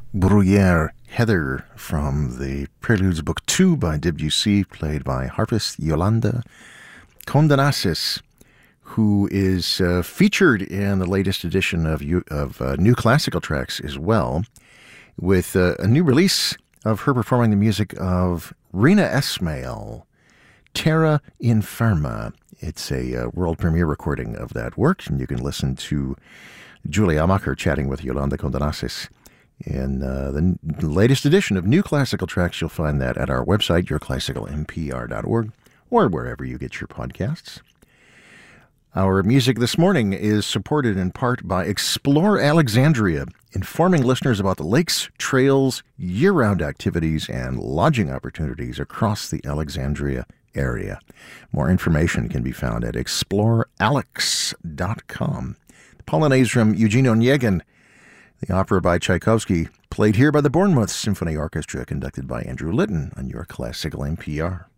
Bruyère Heather from the Preludes Book 2 by Debussy, played by harpist Yolanda Condonassis, who is featured in the latest edition of New Classical Tracks as well, with a new release of her performing the music of Rina Esmail, Terra Inferma. It's a world premiere recording of that work, and you can listen to Julie Amacher chatting with Yolanda Condonassis in the latest edition of New Classical Tracks. You'll find that at our website, yourclassicalmpr.org, or wherever you get your podcasts. Our music this morning is supported in part by Explore Alexandria, informing listeners about the lakes, trails, year-round activities, and lodging opportunities across the Alexandria area. More information can be found at explorealex.com. The Polonaise from Eugene Onegin, the opera by Tchaikovsky, played here by the Bournemouth Symphony Orchestra, conducted by Andrew Litton on Your Classical NPR.